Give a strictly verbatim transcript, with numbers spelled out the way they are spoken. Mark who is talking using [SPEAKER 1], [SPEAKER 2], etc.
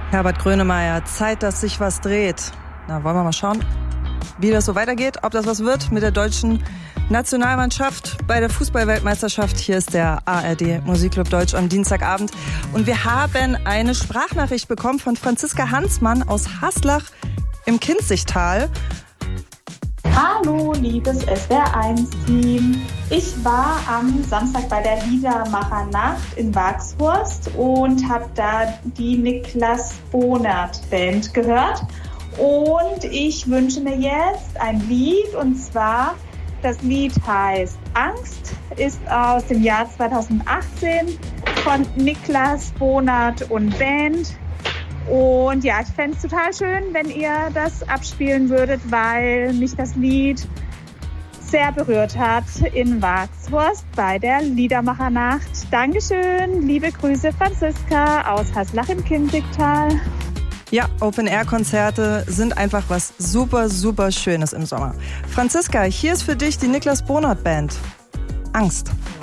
[SPEAKER 1] Herbert Grönemeyer, Zeit, dass sich was dreht. Na, wollen wir mal schauen, wie das so weitergeht, ob das was wird mit der deutschen Nationalmannschaft bei der Fußballweltmeisterschaft. Hier ist der A R D Musikclub Deutsch am Dienstagabend. Und wir haben eine Sprachnachricht bekommen von Franziska Hansmann aus Haslach im Kinzigtal.
[SPEAKER 2] Hallo, liebes S W R eins Team. Ich war am Samstag bei der Liedermachernacht in Wagshorst und habe da die Niklas Bonert Band gehört. Und ich wünsche mir jetzt ein Lied, und zwar das Lied heißt Angst, ist aus dem Jahr zweitausendachtzehn von Niklas Bonert und Band. Und ja, ich fände es total schön, wenn ihr das abspielen würdet, weil mich das Lied sehr berührt hat in Wagshorst bei der Liedermachernacht. Dankeschön, liebe Grüße, Franziska aus Haslach im Kinzigtal.
[SPEAKER 1] Ja, Open-Air-Konzerte sind einfach was super, super Schönes im Sommer. Franziska, hier ist für dich die Niklas Bonert Band. Angst.